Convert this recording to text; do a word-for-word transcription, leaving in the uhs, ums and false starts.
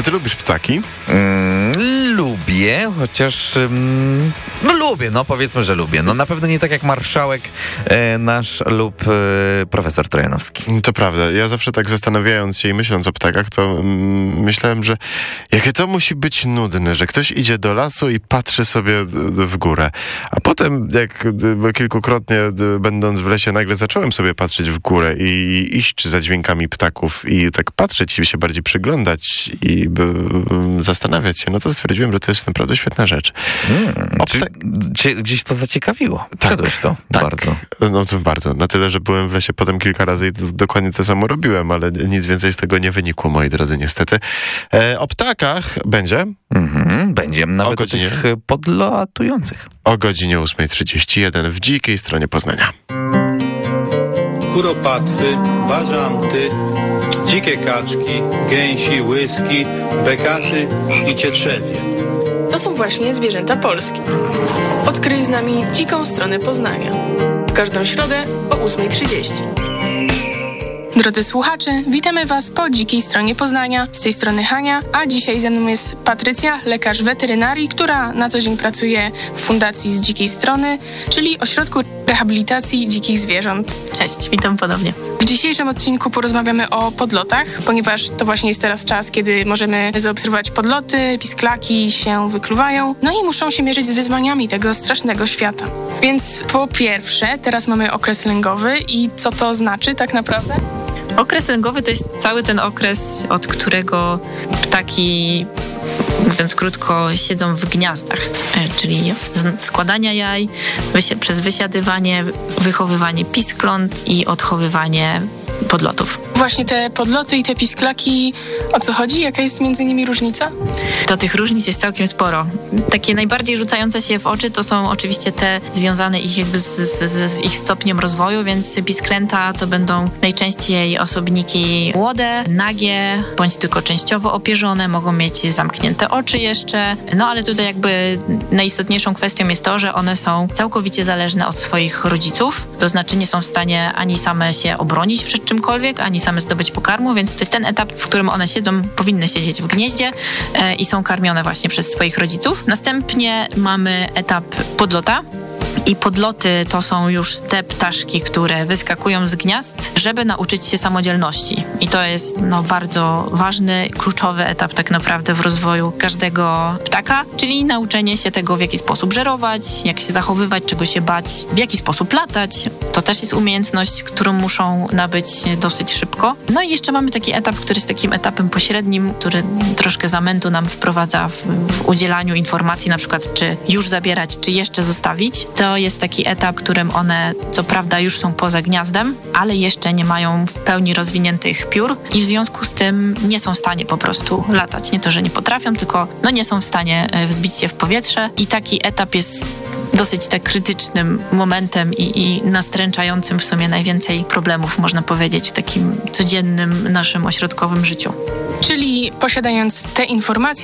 ty lubisz ptaki? Mm, lubię, chociaż... Mm, no lubię, no powiedzmy, że lubię. No na pewno nie tak jak marszałek e, nasz lub e, profesor Trojanowski. To prawda. Ja zawsze tak zastanawiając się i myśląc o ptakach, to mm, myślałem, że jakie to musi być nudne, że ktoś idzie do lasu i patrzy sobie w górę. A potem, jak kilkukrotnie będąc w lesie, nagle zacząłem sobie patrzeć w górę i iść za dźwiękami ptaków i tak patrzeć i się bardziej przyglądać i by, zastanawiać się, no to stwierdziłem, że to jest naprawdę świetna rzecz. Hmm, czy cię gdzieś to zaciekawiło? Tak, Wszedłeś to tak. bardzo. No to bardzo. Na tyle, że byłem w lesie potem kilka razy i to, dokładnie to samo robiłem, ale nic więcej z tego nie wynikło, moi drodzy, niestety. E, o ptakach będzie? Mhm, będzie. Nawet o godzinie? tych podlatujących. O godzinie ósma trzydzieści jeden w dzikiej stronie Poznania. Kuropatwy, bażanty, dzikie kaczki, gęsi, łyski, bekasy i cietrzewie. To są właśnie zwierzęta Polski. Odkryj z nami dziką stronę Poznania. W każdą środę o ósma trzydzieści. Drodzy słuchacze, witamy Was po dzikiej stronie Poznania. Z tej strony Hania, a dzisiaj ze mną jest Patrycja, lekarz weterynarii, która na co dzień pracuje w Fundacji z Dzikiej Strony, czyli Ośrodku Rehabilitacji Dzikich Zwierząt. Cześć, witam ponownie. W dzisiejszym odcinku porozmawiamy o podlotach, ponieważ to właśnie jest teraz czas, kiedy możemy zaobserwować podloty, pisklaki się wykluwają, no i muszą się mierzyć z wyzwaniami tego strasznego świata. Więc po pierwsze, teraz mamy okres lęgowy i co to znaczy tak naprawdę? Okres lęgowy to jest cały ten okres, od którego ptaki, mówiąc krótko, siedzą w gniazdach, czyli składania jaj, wysi- przez wysiadywanie, wychowywanie piskląt i odchowywanie podlotów. Właśnie te podloty i te pisklaki, o co chodzi? Jaka jest między nimi różnica? To tych różnic jest całkiem sporo. Takie najbardziej rzucające się w oczy to są oczywiście te związane ich jakby z, z, z ich stopniem rozwoju, więc pisklęta to będą najczęściej osobniki młode, nagie, bądź tylko częściowo opierzone, mogą mieć zamknięte oczy jeszcze. No ale tutaj jakby najistotniejszą kwestią jest to, że one są całkowicie zależne od swoich rodziców, to znaczy nie są w stanie ani same się obronić przed czymkolwiek, ani same zdobyć pokarmu, więc to jest ten etap, w którym one siedzą, powinny siedzieć w gnieździe e, i są karmione właśnie przez swoich rodziców. Następnie mamy etap podlota. I podloty to są już te ptaszki, które wyskakują z gniazd, żeby nauczyć się samodzielności. I to jest no, bardzo ważny, kluczowy etap tak naprawdę w rozwoju każdego ptaka, czyli nauczenie się tego, w jaki sposób żerować, jak się zachowywać, czego się bać, w jaki sposób latać. To też jest umiejętność, którą muszą nabyć dosyć szybko. No i jeszcze mamy taki etap, który jest takim etapem pośrednim, który troszkę zamętu nam wprowadza w, w udzielaniu informacji, na przykład czy już zabierać, czy jeszcze zostawić. To jest taki etap, w którym one co prawda już są poza gniazdem, ale jeszcze nie mają w pełni rozwiniętych piór i w związku z tym nie są w stanie po prostu latać. Nie to, że nie potrafią, tylko no nie są w stanie wzbić się w powietrze i taki etap jest dosyć tak krytycznym momentem i, i nastręczającym w sumie najwięcej problemów, można powiedzieć, w takim codziennym naszym ośrodkowym życiu. Czyli posiadając te informacje,